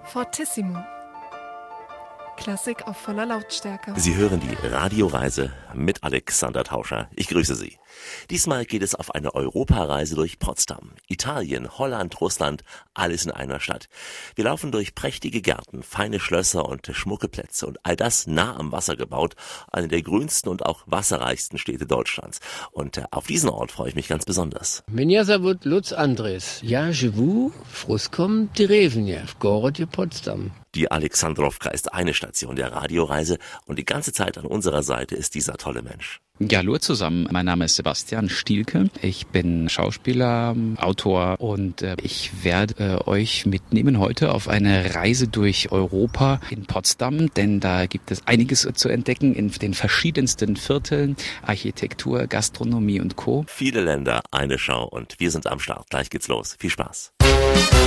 Fortissimo. Klassik auf voller Lautstärke. Sie hören die Radioreise mit Alexander Tauscher. Ich grüße Sie. Diesmal geht es auf eine Europareise durch Potsdam. Italien, Holland, Russland, alles in einer Stadt. Wir laufen durch prächtige Gärten, feine Schlösser und schmucke Plätze und all das nah am Wasser gebaut. Eine der grünsten und auch wasserreichsten Städte Deutschlands. Und auf diesen Ort freue ich mich ganz besonders. Меня зовут Lutz Andres. Я живу в русском деревне в городе Potsdam. Die Alexandrowka ist eine Station der Radioreise und die ganze Zeit an unserer Seite ist dieser tolle Mensch. Ja, hallo zusammen. Mein Name ist Sebastian Stielke. Ich bin Schauspieler, Autor und ich werde euch mitnehmen heute auf eine Reise durch Europa in Potsdam, denn da gibt es einiges zu entdecken in den verschiedensten Vierteln, Architektur, Gastronomie und Co. Viele Länder, eine Schau und wir sind am Start. Gleich geht's los. Viel Spaß.